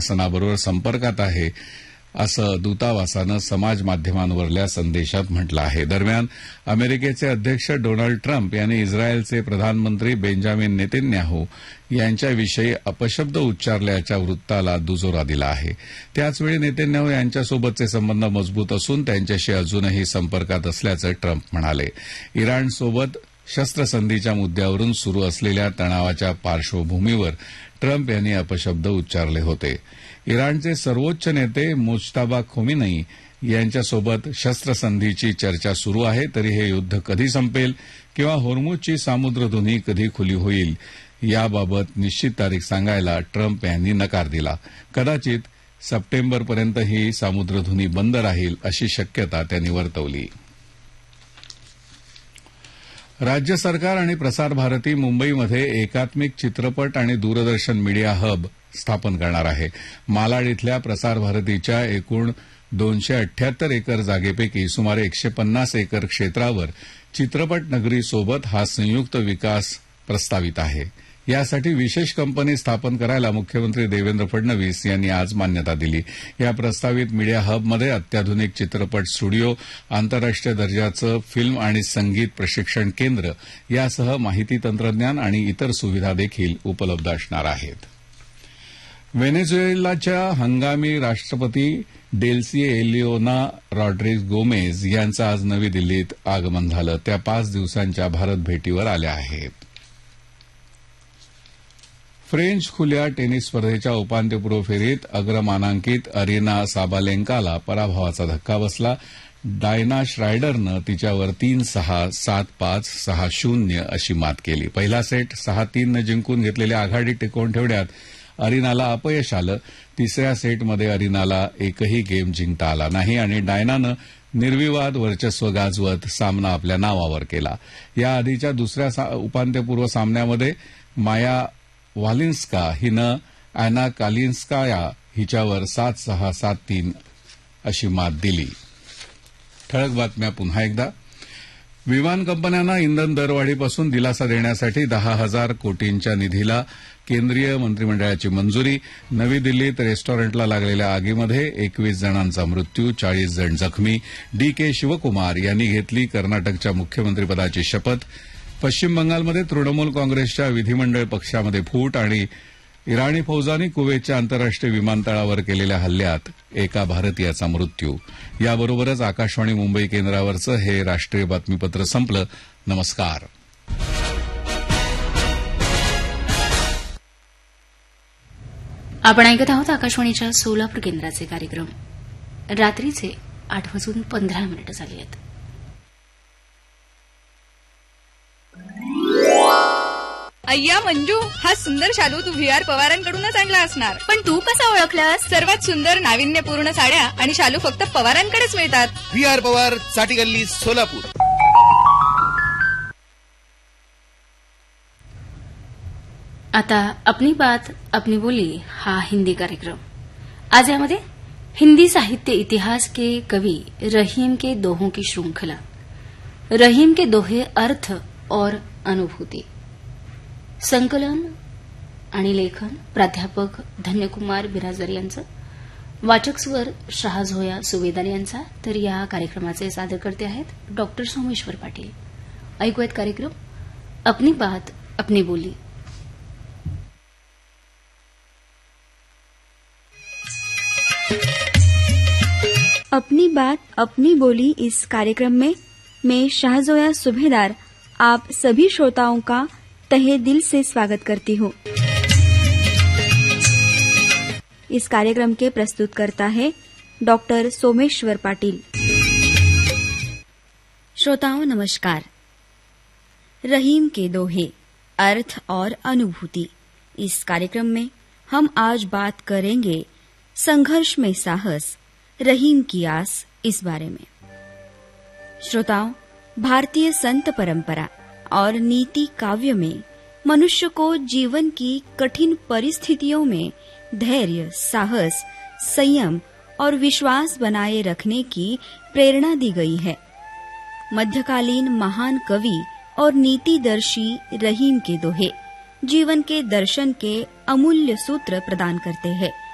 शासनाबरोबर संपर्कात आहे असं दूतावासानं समाज माध्यमांवरल्या संदेशात म्हटलं आहे. दरम्यान अमेरिकेचे अध्यक्ष डोनाल्ड ट्रम्प यांनी इस्रायलचे प्रधानमंत्री बेंजामिन नेतन्याहू यांच्याविषयी अपशब्द उच्चारल्याच्या वृत्ताला दुजोरा दिला आहे. त्याचवेळी नेतन्याहू यांच्यासोबतचे संबंध मजबूत असून त्यांच्याशी अजूनही संपर्कात असल्याचं ट्रम्प म्हणाले. इराणसोबत शस्त्रसंधीच्या मुद्द्यावरून सुरू असलेल्या तणावाच्या पार्श्वभूमीवर ट्रम्प यांनी अपशब्द उच्चारले होते. इराणचे सर्वोच्च नेते मुज्तबा खोमेनी यांच्यासोबत शस्त्रसंधीची चर्चा सुरू आहे. तरी हे युद्ध कधी संपेल किंवा होर्मुझची सामुद्रधुनी कधी खुली होईल याबाबत निश्चित तारीख सांगायला ट्रम्प यांनी नकार दिला. कदाचित सप्टेंबरपर्यंत ही सामुद्रधुनी बंद राहील अशी शक्यता त्यांनी वर्तवली. राज्य सरकार आणि प्रसार भारती मुंबईमध्ये एकात्मिक चित्रपट आणि दूरदर्शन मीडिया हब स्थापन करणार आहे. मालाड इथल्या प्रसार भारतीच्या एकूण 278 एकर जागेपैकी सुमारे 150 एकर क्षेत्रावर चित्रपट नगरीसोबत हा संयुक्त विकास प्रस्तावित आहे. यासाठी विशेष कंपनी स्थापन करायला मुख्यमंत्री देवेंद्र फडणवीस यांनी आज मान्यता दिली. या प्रस्तावित मीडिया हबमध्ये अत्याधुनिक चित्रपट स्टुडिओ, आंतरराष्ट्रीय दर्जाचं फिल्म आणि संगीत प्रशिक्षण केंद्र यासह माहिती तंत्रज्ञान आणि इतर सुविधा देखील उपलब्ध असणार आहेत. व्हेनेझुएलाच्या हंगामी राष्ट्रपती डेल्सी एलिओना रॉड्रिग्ज गोमेज यांचं आज नवी दिल्लीत आगमन झालं. त्या 5 दिवसांच्या भारत भेटीवर आल्या आहेत. फ्रेंच खुल्या टेनिस स्पर्धेच्या उपांत्यपूर्व फेरीत अग्रमानांकित अरिना साबालेंकाला पराभवाचा धक्का बसला. डायना श्रायडरनं तिच्यावर 3-6, 7-5, 6-0 अशी मात केली. पहिला सेट 6-3 जिंकून घेतलेल्या आघाडी टिकवून ठेवण्यात अरिनाला अपयश आलं. तिसऱ्या सेटमध्ये अरिनाला एकही गेम जिंकता आला नाही आणि डायनानं निर्विवाद वर्चस्व गाजवत सामना आपल्या नावावर केला. याआधीच्या दुसऱ्या उपांत्यपूर्व सामन्यामध्ये माया वालिन्स्का हिनं अॅना कालिन्स्काया हिच्यावर 7-6, 7-3 अशी मात दिली. ठळक बातम्या पुन्हा एकदा. विमान कंपन्यांना इंधन दरवाढीपासून दिलासा देण्यासाठी 10,000 कोटींच्या निधीला केंद्रीय मंत्रिमंडळाची मंजुरी. नवी दिल्लीत रेस्टॉरंटला लागलेल्या आगीमध्ये 21 जणांचा मृत्यू, 40 जण जखमी. डी.के. शिवकुमार यांनी घेतली कर्नाटकच्या मुख्यमंत्रीपदाची शपथ. पश्चिम बंगालमध्ये तृणमूल काँग्रेसच्या विधिमंडळ पक्षामध्ये फूट आणि इराणी फौजांनी कुवेतच्या आंतरराष्ट्रीय विमानतळावर केलेल्या हल्ल्यात एका भारतीयाचा मृत्यू. याबरोबरच आकाशवाणी मुंबई केंद्रावरचं हे राष्ट्रीय बातमीपत्र संपलं. नमस्कार. आपण ऐकत आहोत आकाशवाणीच्या सोलापूर केंद्राचे कार्यक्रम. रात्रीचे 8:15 झाले आहेत. अय्या मंजू, हा सुंदर शालू तू व्ही.आर. पवारांकडूनच आणला असणार. पण तू कसा ओळखलास? सर्वात सुंदर नाविन्यपूर्ण साड्या आणि शालू फक्त पवारांकडेच मिळतात. व्ही.आर. पवार, साठी गल्ली, सोलापूर. आता अपनी बात अपनी बोली हा हिंदी कार्यक्रम. आज यामध्ये हिंदी साहित्य इतिहास के कवि रहीम के दोहों की श्रृंखला. रहीम के दोहे अर्थ और अनुभूति. संकलन आणि लेखन प्राध्यापक धन्यकुमार बिराजदार यांचं. वाचक स्वर शहाझोया सुवेदार यांचा. तर या कार्यक्रमाचे सादरकर्ते आहेत डॉक्टर सोमेश्वर पाटील. ऐकूयात कार्यक्रम अपनी बात अपनी बोली. अपनी बात अपनी बोली इस कार्यक्रम में मैं शाहजोया सुभेदार आप सभी श्रोताओं का तहे दिल से स्वागत करती हूँ. इस कार्यक्रम के प्रस्तुतकर्ता है डॉक्टर सोमेश्वर पाटिल. श्रोताओं नमस्कार. रहीम के दोहे अर्थ और अनुभूति इस कार्यक्रम में हम आज बात करेंगे संघर्ष में साहस, रहीम की आस इस बारे में. श्रोताओं, भारतीय संत परंपरा और नीति काव्य में मनुष्य को जीवन की कठिन परिस्थितियों में धैर्य, साहस, संयम और विश्वास बनाए रखने की प्रेरणा दी गई है. मध्यकालीन महान कवि और नीतिदर्शी रहीम के दोहे जीवन के दर्शन के अमूल्य सूत्र प्रदान करते हैं.